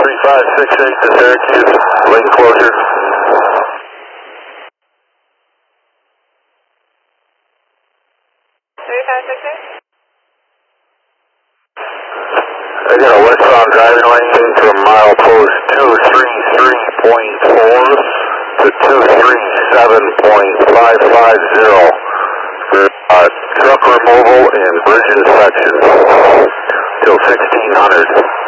3568 to Syracuse, lane closure. I got a westbound driving lane from milepost 233.4 to 237.550 for truck removal and bridge inspection till 1600.